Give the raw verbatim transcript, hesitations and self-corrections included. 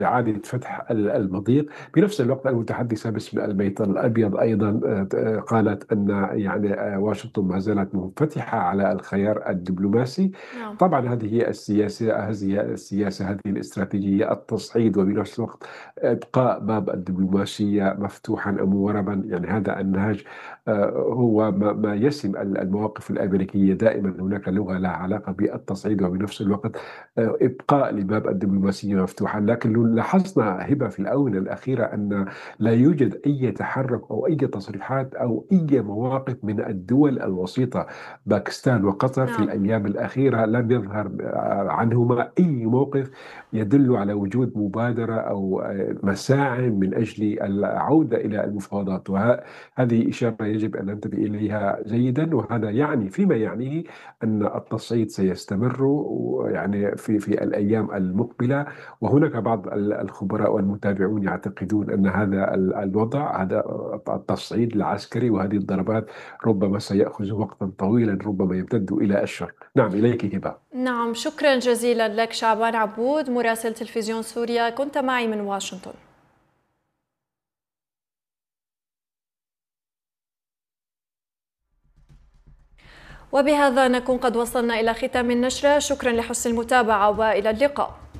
إعادة فتح المضيق. بنفس الوقت المتحدثة باسم البيت الأبيض أيضا آه، قالت أن يعني آه، واشنطن ما زالت منفتحة على الخيار الدبلوماسي. نعم. طبعا هذه هي السياسة، هذه السياسة، هذه الاستراتيجية، التصعيد وبنفس الوقت إبقاء باب الدبلوماسية مفتوحا موربا. يعني هذا النهج آه، هو ما ما يسم المواقف الأمريكية دائما. هناك لغة لها علاقة بالتصعيد وبنفس الوقت آه، إبقاء لباب الدبلوماسية مفتوحا. لكن لاحظنا هبة في الآونة الأخيرة أن لا يوجد أي تحرك أو أي تصريحات أو أي مواقف من الدول الوسيطة. باكستان وقطر في نعم. الأيام الأخيرة لم يظهر آه، عنهما أي موقف يدل على وجود مبادرة أو آه، مساعي من أجل العودة إلى المفاوضات. وهذه إشارة يجب أن ننتبه إليها جيدا. وهذا يعني فيما يعنيه أن التصعيد سيستمر يعني في في الأيام المقبلة. وهناك بعض ال- الخبراء والمتابعون يعتقدون أن هذا ال- الوضع، هذا التصعيد العسكري وهذه الضربات ربما سيأخذ وقتا طويلا، ربما يمتد إلى أشهر. نعم، إليك هبة. نعم، شكرا جزيلا لك شعبان عبود مراسل تلفزيون سوريا، كنت معي من واشنطن. وبهذا نكون قد وصلنا إلى ختام النشرة، شكرا لحسن المتابعة وإلى اللقاء.